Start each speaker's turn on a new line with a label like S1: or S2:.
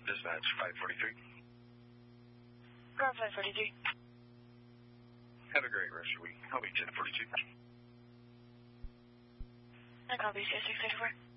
S1: Dispatch 543.
S2: Ground 543.
S1: Have a great rest of your week. I'll be 1042.
S2: I copy 634.